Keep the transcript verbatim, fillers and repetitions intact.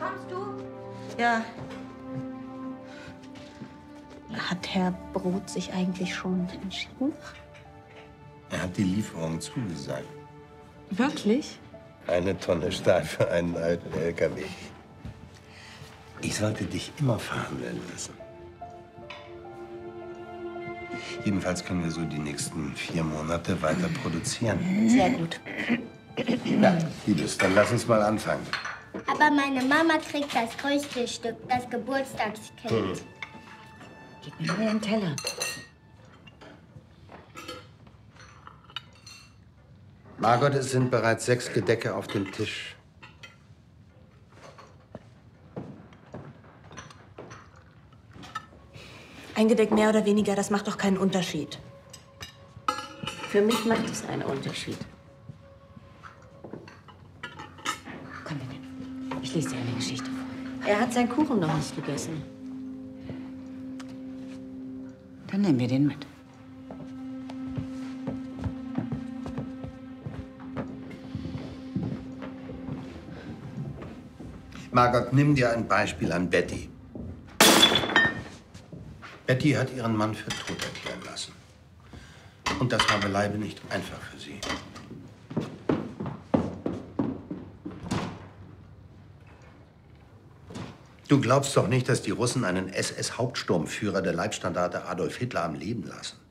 Kommst du? Ja. Hat Herr Brot sich eigentlich schon entschieden? Er hat die Lieferung zugesagt. Wirklich? Eine Tonne Stahl für einen alten L K W. Ich sollte dich immer verhandeln lassen. Jedenfalls können wir so die nächsten vier Monate weiter produzieren. Sehr gut. Ja, Liebes, dann lass uns mal anfangen. Aber meine Mama kriegt das größte Stück, das Geburtstagskind. Hm. Gib mir nur den Teller. Margot, es sind bereits sechs Gedecke auf dem Tisch. Ein Gedeck mehr oder weniger, das macht doch keinen Unterschied. Für mich macht es einen Unterschied. Komm, Vivian. Ich lese dir eine Geschichte vor. Er hat seinen Kuchen noch nicht gegessen. Dann nehmen wir den mit. Margot, nimm dir ein Beispiel an Betty. Betty hat ihren Mann für tot erklären lassen. Und das war beileibe nicht einfach für sie. Du glaubst doch nicht, dass die Russen einen S S-Hauptsturmführer der Leibstandarte Adolf Hitler am Leben lassen?